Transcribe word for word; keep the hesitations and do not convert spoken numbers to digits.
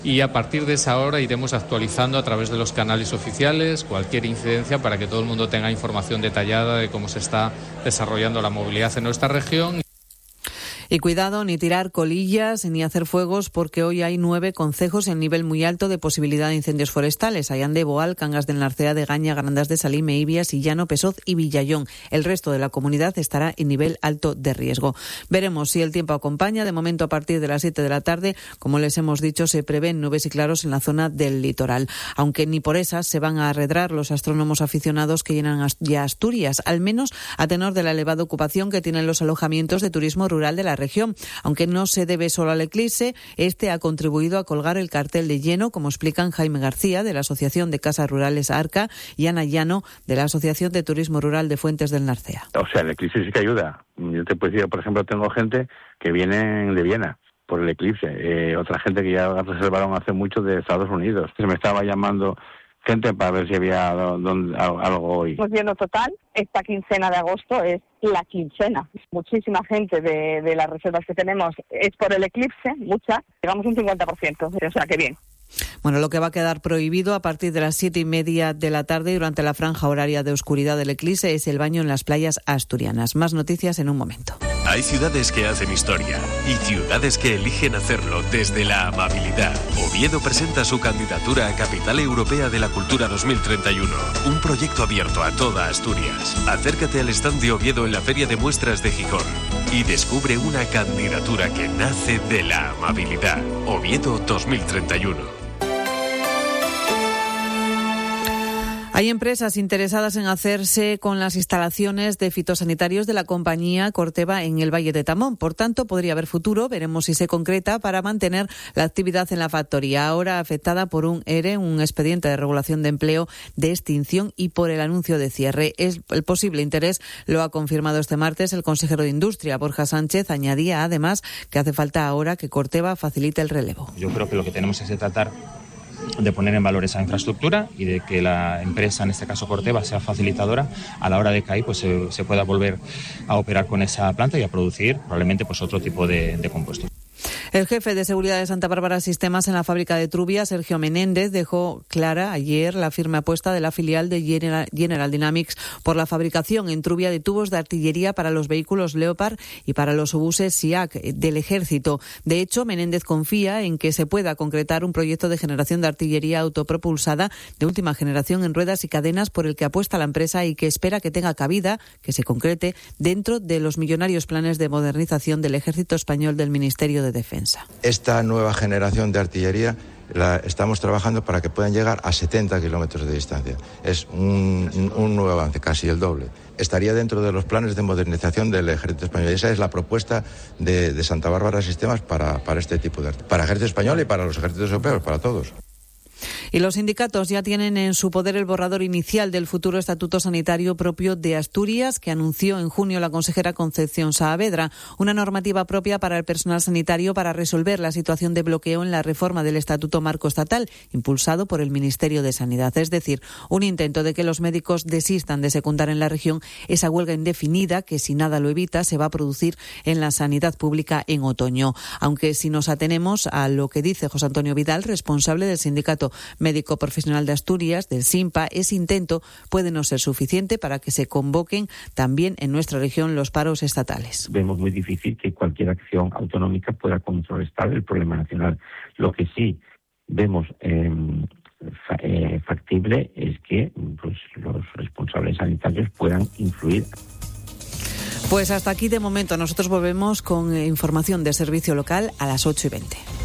Y a partir de esa hora iremos actualizando a través de los canales oficiales cualquier incidencia para que todo el mundo tenga información detallada de cómo se está desarrollando la movilidad en nuestra región. Y cuidado, ni tirar colillas ni hacer fuegos, porque hoy hay nueve concejos en nivel muy alto de posibilidad de incendios forestales. Allande, Boal, Cangas del Narcea, de Gaña, Grandas de Salime, Ibias, Illano, Pesoz y Villayón. El resto de la comunidad estará en nivel alto de riesgo. Veremos si el tiempo acompaña. De momento, a partir de las siete de la tarde, como les hemos dicho, se prevén nubes y claros en la zona del litoral. Aunque ni por esas se van a arredrar los astrónomos aficionados que llenan ya Asturias, al menos a tenor de la elevada ocupación que tienen los alojamientos de turismo rural de la región. Aunque no se debe solo al eclipse, este ha contribuido a colgar el cartel de lleno, como explican Jaime García, de la Asociación de Casas Rurales Arca, y Ana Llano, de la Asociación de Turismo Rural de Fuentes del Narcea. O sea, el eclipse sí que ayuda. Yo te puedo decir, por ejemplo, tengo gente que viene de Viena por el eclipse, eh, otra gente que ya reservaron hace mucho de Estados Unidos. Se me estaba llamando gente para ver si había don, algo hoy. Pues lleno total. Esta quincena de agosto es la quincena. Muchísima gente de, de las reservas que tenemos es por el eclipse, mucha. Llegamos un cincuenta por ciento, o sea que bien. Bueno, lo que va a quedar prohibido a partir de las siete y media de la tarde durante la franja horaria de oscuridad del eclipse es el baño en las playas asturianas. Más noticias en un momento. Hay ciudades que hacen historia y ciudades que eligen hacerlo desde la amabilidad. Oviedo presenta su candidatura a Capital Europea de la Cultura dos mil treinta y uno, un proyecto abierto a toda Asturias. Acércate al stand de Oviedo en la Feria de Muestras de Gijón y descubre una candidatura que nace de la amabilidad. Oviedo dos mil treinta y uno. Hay empresas interesadas en hacerse con las instalaciones de fitosanitarios de la compañía Corteva en el Valle de Tamón. Por tanto, podría haber futuro, veremos si se concreta, para mantener la actividad en la factoría, ahora afectada por un E R E, un expediente de regulación de empleo de extinción, y por el anuncio de cierre. Es el posible interés lo ha confirmado este martes el consejero de Industria, Borja Sánchez. Añadía además que hace falta ahora que Corteva facilite el relevo. Yo creo que lo que tenemos es de tratar de poner en valor esa infraestructura y de que la empresa, en este caso Corteva, sea facilitadora a la hora de que ahí pues se, se pueda volver a operar con esa planta y a producir probablemente pues otro tipo de, de compuestos. El jefe de seguridad de Santa Bárbara Sistemas en la fábrica de Trubia, Sergio Menéndez, dejó clara ayer la firme apuesta de la filial de General, General Dynamics por la fabricación en Trubia de tubos de artillería para los vehículos Leopard y para los obuses S I A C del Ejército. De hecho, Menéndez confía en que se pueda concretar un proyecto de generación de artillería autopropulsada de última generación en ruedas y cadenas por el que apuesta la empresa y que espera que tenga cabida, que se concrete dentro de los millonarios planes de modernización del Ejército Español del Ministerio de Defensa. Esta nueva generación de artillería la estamos trabajando para que puedan llegar a setenta kilómetros de distancia. Es un, un nuevo avance, casi el doble. Estaría dentro de los planes de modernización del Ejército Español. Esa es la propuesta de, de Santa Bárbara Sistemas para, para este tipo de arte. Para el Ejército Español y para los ejércitos europeos, para todos. Y los sindicatos ya tienen en su poder el borrador inicial del futuro estatuto sanitario propio de Asturias, que anunció en junio la consejera Concepción Saavedra, una normativa propia para el personal sanitario para resolver la situación de bloqueo en la reforma del estatuto marco estatal, impulsado por el Ministerio de Sanidad. Es decir, un intento de que los médicos desistan de secundar en la región esa huelga indefinida que, si nada lo evita, se va a producir en la sanidad pública en otoño. Aunque si nos atenemos a lo que dice José Antonio Vidal, responsable del sindicato Médico Profesional de Asturias, del SINPA, ese intento puede no ser suficiente para que se convoquen también en nuestra región los paros estatales. Vemos muy difícil que cualquier acción autonómica pueda contrarrestar el problema nacional. Lo que sí vemos eh, fa- eh, factible es que pues, los responsables sanitarios puedan influir. Pues hasta aquí de momento. Nosotros volvemos con información de servicio local a las ocho y veinte.